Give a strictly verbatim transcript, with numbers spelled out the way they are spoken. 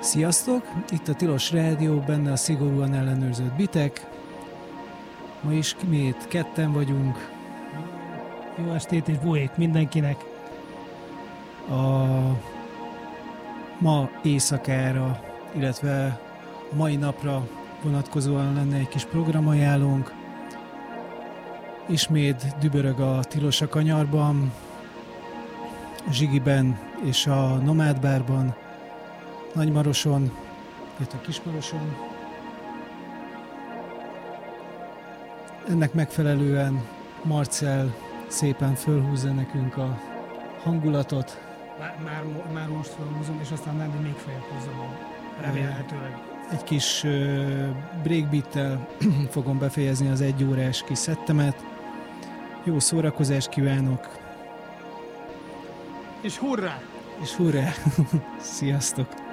Sziasztok! Itt a Tilos Rádió, benne a szigorúan ellenőrzött bitek. Ma ismét ketten vagyunk. Jó estét és buék mindenkinek! A ma éjszakára, illetve a mai napra vonatkozóan lenne egy kis programajánlónk. Ismét dübörög a Tilos a kanyarban, Zsigiben és a Nomád Bárban, Nagymaroson, illetve Kismaroson. Ennek megfelelően Marcell szépen fölhúzza nekünk a hangulatot. Már, már, már most felhúzom, és aztán nem, de még feljebb húzom, remélhetőleg. Egy kis uh, breakbeattel fogom befejezni az egy órás kis szettemet. Jó szórakozást kívánok! És hurrá! És hurrá! Sziasztok!